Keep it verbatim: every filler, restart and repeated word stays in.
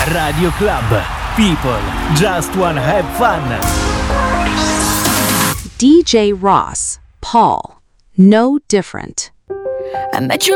Radio Club. People just wanna have fun. D J Ross, Paul, no different. I met you